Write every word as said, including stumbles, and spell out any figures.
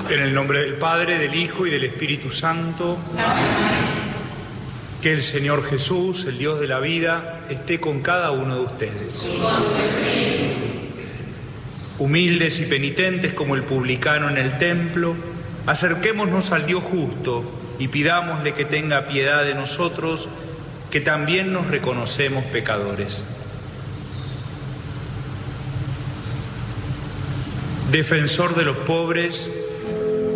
En el nombre del Padre, del Hijo y del Espíritu Santo. Amén. Que el Señor Jesús, el Dios de la vida, esté con cada uno de ustedes. Y con tu espíritu. Humildes y penitentes como el publicano en el templo, acerquémonos al Dios justo y pidámosle que tenga piedad de nosotros, que también nos reconocemos pecadores. Defensor de los pobres,